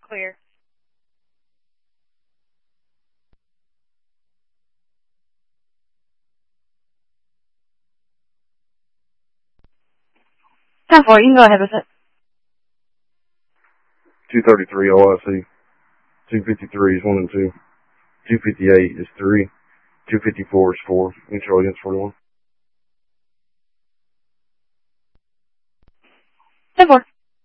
Clear. Time for it. You can go ahead with it. 233 OIC. 253 is 1 and 2. 258 is 3. 254 is 4. Mutual against 41. 10-4.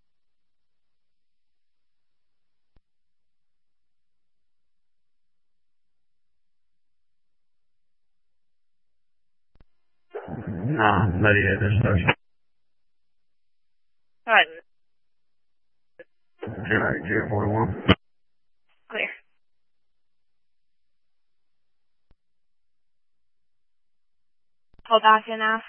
Nah, not yet. There's no. Alright. Alright, 041. Clear. Hold on to now.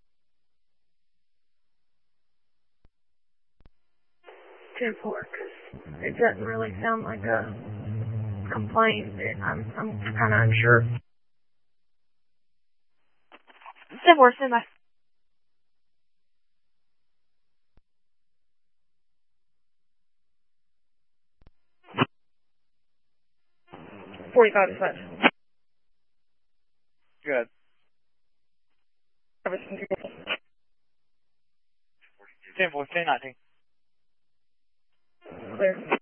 Ten four, 'cause it doesn't really sound like a complaint. I'm kind of unsure. 10-4. Stand by. $45 left. Good. Everything good. 10-4, 10-19. Clear.